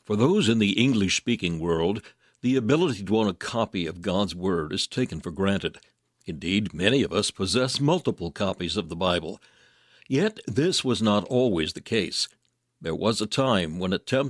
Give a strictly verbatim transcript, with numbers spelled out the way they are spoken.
For those in the English-speaking world, the ability to own a copy of God's Word is taken for granted. Indeed, many of us possess multiple copies of the Bible. Yet this was not always the case. There was a time when attempts